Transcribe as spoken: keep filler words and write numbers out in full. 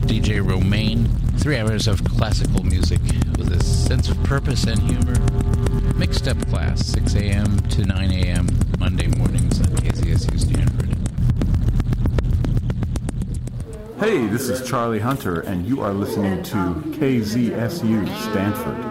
D J Romaine. Three hours of classical music with a sense of purpose and humor. Mixed up class, six a.m. to nine a.m. Monday mornings on K Z S U Stanford. Hey, this is Charlie Hunter, and you are listening to K Z S U Stanford.